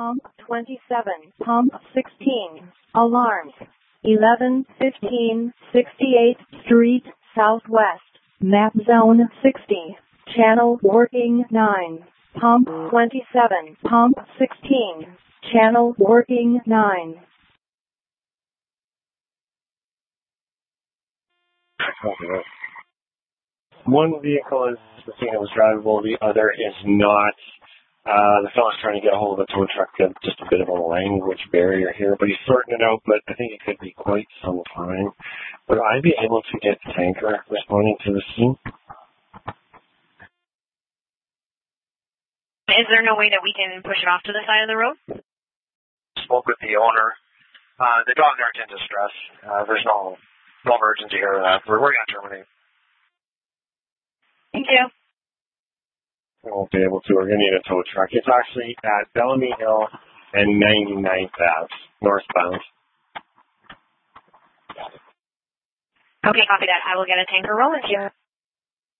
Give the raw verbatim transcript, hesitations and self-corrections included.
pump twenty-seven, pump sixteen, alarmed. eleven fifteen sixty-eighth Street, Southwest, map zone sixty, channel working nine, pump twenty-seven, pump sixteen, channel working nine. Okay. One vehicle is the thing that was drivable, the other is not. Uh, the fellow's trying to get a hold of a tow truck. Got just a bit of a language barrier here, but he's sorting it out, but I think it could be quite some time. Would I be able to get the tanker responding to the scene? Is there no way that we can push it off to the side of the road? Spoke with the owner. Uh, the dogs aren't in distress. Uh, there's no, no emergency here. Uh, we're, we're going to terminate. Thank you. We won't be able to. We're going to need a tow truck. It's actually at Bellamy Hill and ninety-ninth Avenue, northbound. Okay, copy that. I will get a tanker rolling here.